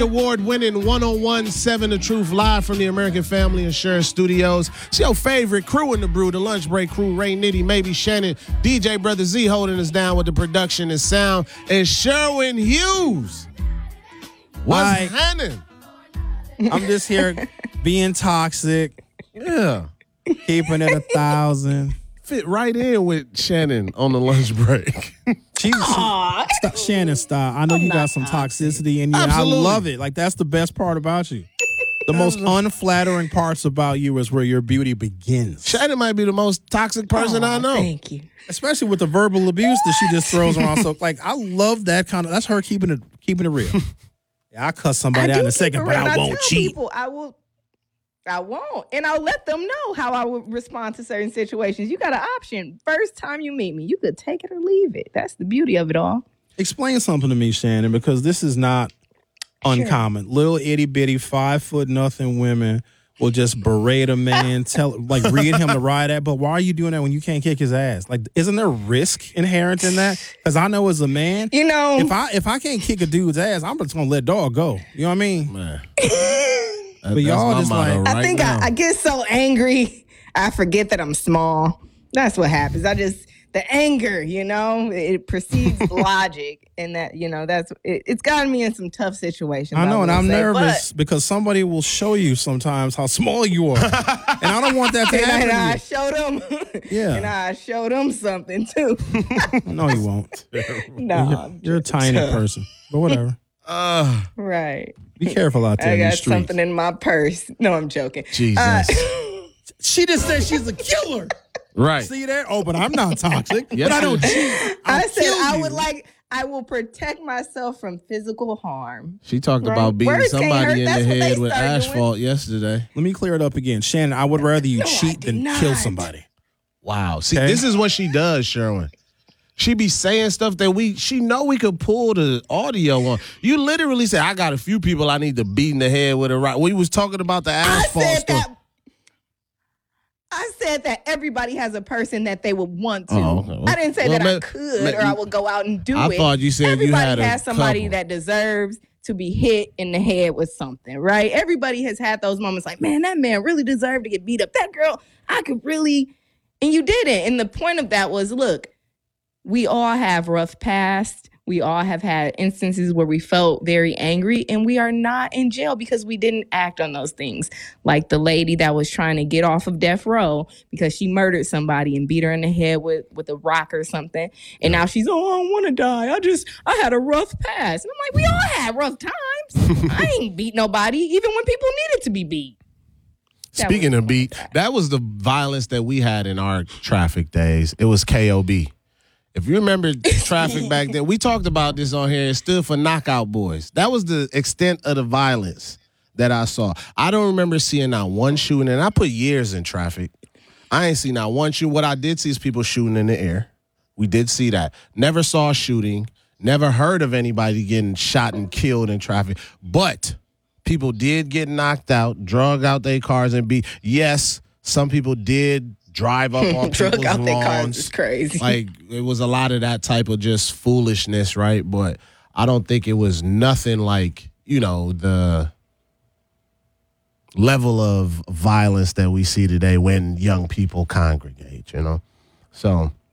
award-winning 101.7 The Truth live from the American Family Insurance Studios. It's your favorite crew in the brew, the Lunch Break crew, Ray Nitty, maybe Shannon, DJ Brother Z holding us down with the production and sound, and Sherwin Hughes. What's happening? I'm just here being toxic. Yeah. Keeping it 1,000. Fit right in with Shannon on the lunch break. Shannon, stop. I know you got some toxicity in you. And I love it. Like, that's the best part about you. The most unflattering parts about you is where your beauty begins. Shannon might be the most toxic person I know. Thank you. Especially with the verbal abuse that she just throws around. So, like, I love that kind of. That's her keeping it real. Yeah, I cuss somebody out in a second, but I won't cheat. People, I won't. And I'll let them know how I would respond to certain situations. You got an option. First time you meet me, you could take it or leave it. That's the beauty of it all. Explain something to me, Shannon, because this is not uncommon. Little itty bitty 5'0" women will just berate a man, read him to ride at. But why are you doing that when you can't kick his ass? Like, isn't there risk inherent in that? Because I know as a man, if I can't kick a dude's ass, I'm just gonna let dog go. You know what I mean? Man. But y'all just like, I think I get so angry, I forget that I'm small. That's what happens. The anger, it precedes logic, and that, it's gotten me in some tough situations. I know, and I'm nervous because somebody will show you sometimes how small you are, and I don't want that to happen. And I showed them, and I showed them something too. No, you won't. No, you're a tiny person, but whatever. Right. Be careful out there. I got in the streets. something in my purse. No, I'm joking. Jesus. She just said she's a killer. Right. See that? Oh, but I'm not toxic. Yes. But I don't cheat. I said I will protect myself from physical harm. She talked about beating somebody in the head with asphalt yesterday. Let me clear it up again. Shannon, I would rather you cheat than kill somebody. Wow. See, this is what she does, Sherwin. She be saying stuff that she know we could pull the audio on. You literally said, I got a few people I need to beat in the head with a rock. We was talking about the asphalt stuff. I said that everybody has a person that they would want to. Oh, okay. I didn't say that I could or I would go out and do it. I thought you said everybody you had has somebody couple that deserves to be hit in the head with something, right? Everybody has had those moments like, man, that man really deserved to get beat up. That girl, I could really, and you didn't. And the point of that was, look, we all have rough past. We all have had instances where we felt very angry, and we are not in jail because we didn't act on those things. Like the lady that was trying to get off of death row because she murdered somebody and beat her in the head with a rock or something. And now she's, I don't want to die. I had a rough past. And I'm like, we all had rough times. I ain't beat nobody, even when people needed to be beat. Speaking of beat, that was the violence that we had in our traffic days. It was KOB. If you remember traffic back then, we talked about this on here. It stood for Knockout Boys. That was the extent of the violence that I saw. I don't remember seeing not one shooting, and I put years in traffic. I ain't seen not one shooting. What I did see is people shooting in the air. We did see that. Never saw a shooting. Never heard of anybody getting shot and killed in traffic. But people did get knocked out, drug out their cars, and beat. Yes, some people did drive up on drug people's out lawns. their cars is crazy. Like, it was a lot of that type of just foolishness, right? But I don't think it was nothing like, the level of violence that we see today when young people congregate, So